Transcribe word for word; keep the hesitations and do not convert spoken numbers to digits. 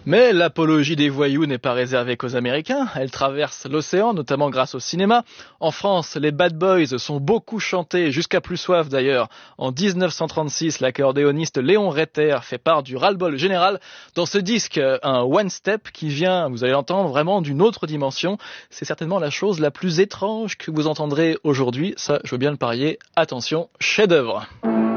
Mais l'apologie des voyous n'est pas réservée qu'aux Américains. Elle traverse l'océan, notamment grâce au cinéma. En France, les Bad Boys sont beaucoup chantés, jusqu'à plus soif d'ailleurs. En dix-neuf cent trente-six, l'accordéoniste Léon Reiter fait part du ras-le-bol général dans ce disque, un one-step qui vient, vous allez l'entendre, vraiment d'une autre dimension. C'est certainement la chose la plus étrange que vous entendrez aujourd'hui. Ça, je veux bien le parier. Attention, chef-d'œuvre.